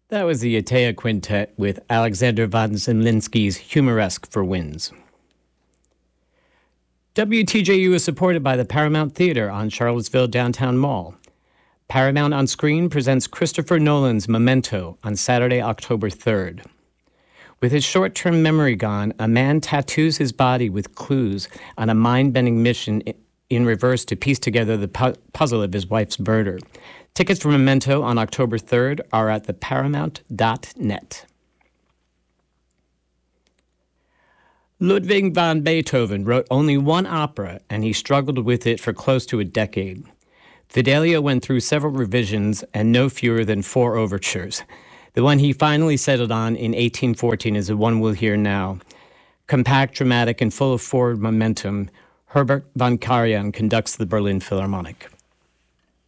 That was the Atea Quintet with Alexander von Zemlinsky's Humoresque for Winds. WTJU is supported by the Paramount Theater on Charlottesville Downtown Mall. Paramount On Screen presents Christopher Nolan's Memento on Saturday, October 3rd. With his short-term memory gone, a man tattoos his body with clues on a mind-bending mission in reverse to piece together the puzzle of his wife's murder. Tickets for Memento on October 3rd are at theparamount.net. Ludwig van Beethoven wrote only one opera, and he struggled with it for close to a decade. Fidelio went through several revisions and no fewer than 4 overtures. The one he finally settled on in 1814 is the one we'll hear now. Compact, dramatic, and full of forward momentum, Herbert von Karajan conducts the Berlin Philharmonic.